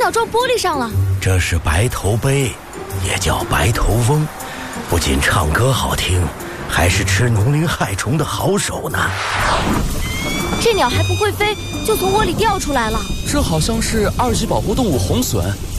鸟撞玻璃上了。 这是白头鹎，也叫白头翁，不仅唱歌好听，还是吃农灵害虫的好手呢。 这鸟还不会飞，就从窝里掉出来了。 这好像是2级保护动物红隼，